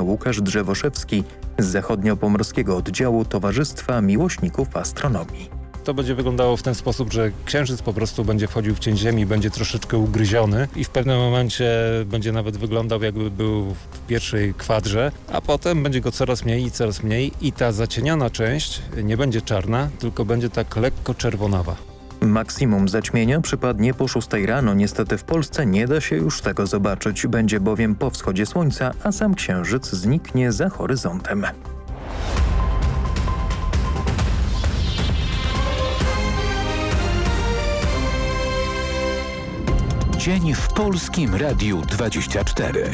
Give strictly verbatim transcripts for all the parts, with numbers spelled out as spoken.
Łukasz Drzewoszewski z zachodniopomorskiego oddziału Towarzystwa Miłośników Astronomii. To będzie wyglądało w ten sposób, że Księżyc po prostu będzie wchodził w cień Ziemi, będzie troszeczkę ugryziony i w pewnym momencie będzie nawet wyglądał, jakby był w pierwszej kwadrze, a potem będzie go coraz mniej i coraz mniej i ta zacieniona część nie będzie czarna, tylko będzie tak lekko czerwonawa. Maksimum zaćmienia przypadnie po szóstej rano. Niestety w Polsce nie da się już tego zobaczyć. Będzie bowiem po wschodzie słońca, a sam Księżyc zniknie za horyzontem. Dzień w Polskim Radiu dwadzieścia cztery.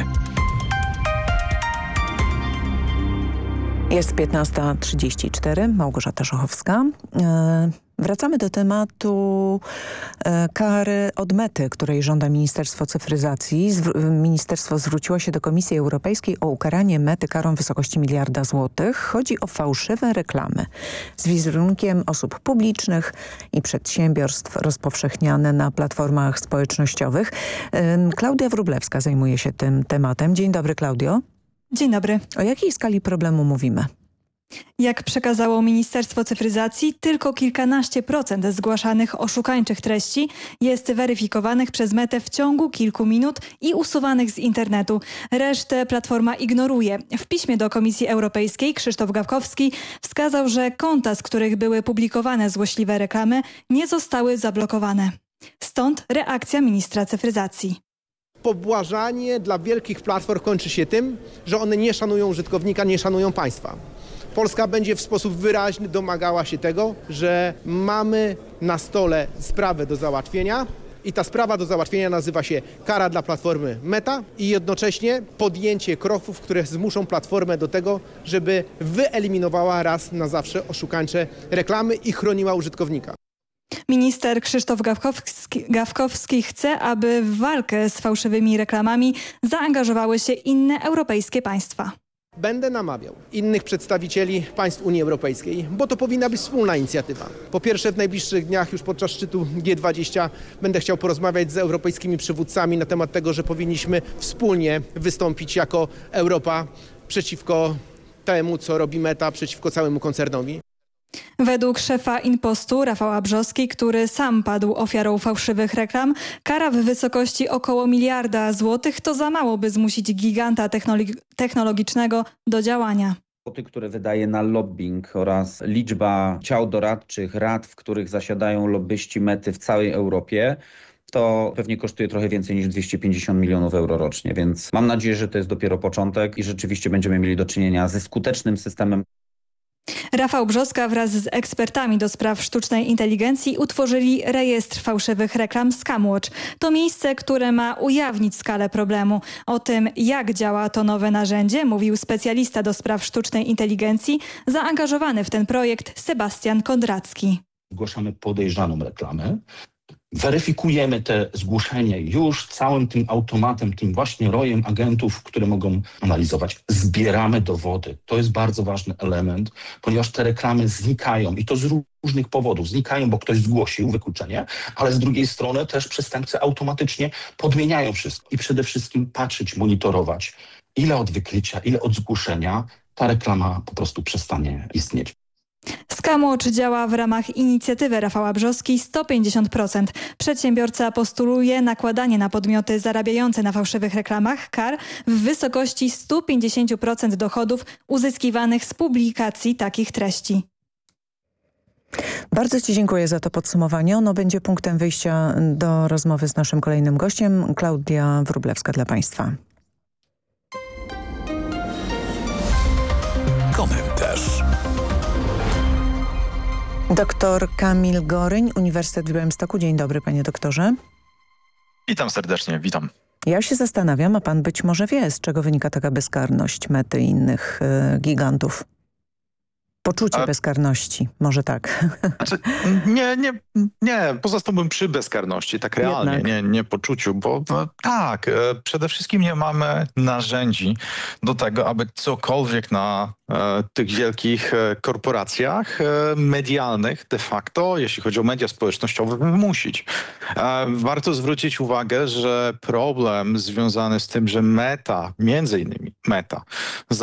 Jest piętnasta trzydzieści cztery, Małgorzata Szochowska. E, wracamy do tematu e, kary od Mety, której żąda Ministerstwo Cyfryzacji. Zw- Ministerstwo zwróciło się do Komisji Europejskiej o ukaranie Mety karą w wysokości miliarda złotych. Chodzi o fałszywe reklamy z wizerunkiem osób publicznych i przedsiębiorstw rozpowszechniane na platformach społecznościowych. E, Klaudia Wróblewska zajmuje się tym tematem. Dzień dobry, Klaudio. Dzień dobry. O jakiej skali problemu mówimy? Jak przekazało Ministerstwo Cyfryzacji, tylko kilkanaście procent zgłaszanych oszukańczych treści jest weryfikowanych przez Metę w ciągu kilku minut i usuwanych z internetu. Resztę platforma ignoruje. W piśmie do Komisji Europejskiej Krzysztof Gawkowski wskazał, że konta, z których były publikowane złośliwe reklamy, nie zostały zablokowane. Stąd reakcja ministra cyfryzacji. Pobłażanie dla wielkich platform kończy się tym, że one nie szanują użytkownika, nie szanują państwa. Polska będzie w sposób wyraźny domagała się tego, że mamy na stole sprawę do załatwienia i ta sprawa do załatwienia nazywa się kara dla platformy Meta i jednocześnie podjęcie kroków, które zmuszą platformę do tego, żeby wyeliminowała raz na zawsze oszukańcze reklamy i chroniła użytkownika. Minister Krzysztof Gawkowski, Gawkowski chce, aby w walkę z fałszywymi reklamami zaangażowały się inne europejskie państwa. Będę namawiał innych przedstawicieli państw Unii Europejskiej, bo to powinna być wspólna inicjatywa. Po pierwsze, w najbliższych dniach już podczas szczytu G dwadzieścia będę chciał porozmawiać z europejskimi przywódcami na temat tego, że powinniśmy wspólnie wystąpić jako Europa przeciwko temu, co robi Meta, przeciwko całemu koncernowi. Według szefa Inpostu Rafała Brzoski, który sam padł ofiarą fałszywych reklam, kara w wysokości około miliarda złotych to za mało, by zmusić giganta technologi- technologicznego do działania. Kwoty, które wydaje na lobbying oraz liczba ciał doradczych, rad, w których zasiadają lobbyści Mety w całej Europie, to pewnie kosztuje trochę więcej niż dwieście pięćdziesiąt milionów euro rocznie, więc mam nadzieję, że to jest dopiero początek i rzeczywiście będziemy mieli do czynienia ze skutecznym systemem. Rafał Brzoska wraz z ekspertami do spraw sztucznej inteligencji utworzyli rejestr fałszywych reklam Scamwatch. To miejsce, które ma ujawnić skalę problemu. O tym, jak działa to nowe narzędzie, mówił specjalista do spraw sztucznej inteligencji, zaangażowany w ten projekt Sebastian Kondracki. Zgłaszamy podejrzaną reklamę. Weryfikujemy te zgłoszenia już całym tym automatem, tym właśnie rojem agentów, które mogą analizować. Zbieramy dowody. To jest bardzo ważny element, ponieważ te reklamy znikają i to z różnych powodów. Znikają, bo ktoś zgłosił wykluczenie, ale z drugiej strony też przestępcy automatycznie podmieniają wszystko. I przede wszystkim patrzeć, monitorować, ile od wykrycia, ile od zgłoszenia ta reklama po prostu przestanie istnieć. Scamwatch działa w ramach inicjatywy Rafała Brzoski sto pięćdziesiąt procent. Przedsiębiorca postuluje nakładanie na podmioty zarabiające na fałszywych reklamach kar w wysokości sto pięćdziesiąt procent dochodów uzyskiwanych z publikacji takich treści. Bardzo Ci dziękuję za to podsumowanie. Ono będzie punktem wyjścia do rozmowy z naszym kolejnym gościem. Klaudia Wróblewska dla Państwa. Komentarz. Doktor Kamil Goryń, Uniwersytet w Białymstoku. Dzień dobry, panie doktorze. Witam serdecznie, witam. Ja się zastanawiam, a pan być może wie, z czego wynika taka bezkarność Mety i innych y, gigantów. Poczucie a... bezkarności, może tak. Znaczy, nie, nie, nie, pozostałbym przy bezkarności, tak realnie, Jednak. nie, nie poczuciu, bo no, tak, przede wszystkim nie mamy narzędzi do tego, aby cokolwiek na e, tych wielkich e, korporacjach e, medialnych de facto, jeśli chodzi o media społecznościowe, wymusić. E, warto zwrócić uwagę, że problem związany z tym, że Meta, między innymi Meta,